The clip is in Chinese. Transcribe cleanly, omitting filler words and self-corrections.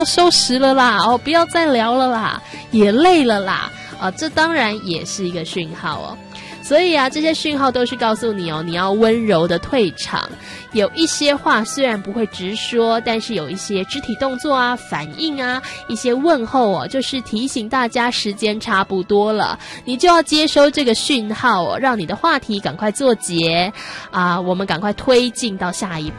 收拾了啦，不要再聊了啦，也累了啦，这当然也是一个讯号哦。所以啊，这些讯号都是告诉你你要温柔的退场。有一些话虽然不会直说，但是有一些肢体动作啊、反应啊、一些问候就是提醒大家时间差不多了，你就要接收这个讯号让你的话题赶快做结啊，我们赶快推进到下一